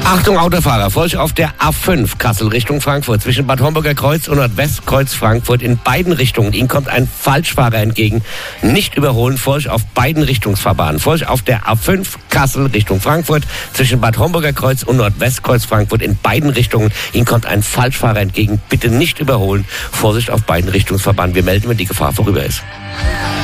Achtung Autofahrer, Vorsicht auf der A5 Kassel Richtung Frankfurt zwischen Bad Homburger Kreuz und Nordwestkreuz Frankfurt in beiden Richtungen. Ihnen kommt ein Falschfahrer entgegen. Nicht überholen, Vorsicht auf beiden Richtungsfahrbahnen. Vorsicht auf der A5 Kassel Richtung Frankfurt zwischen Bad Homburger Kreuz und Nordwestkreuz Frankfurt in beiden Richtungen. Ihnen kommt ein Falschfahrer entgegen. Bitte nicht überholen. Vorsicht auf beiden Richtungsfahrbahnen. Wir melden, wenn die Gefahr vorüber ist.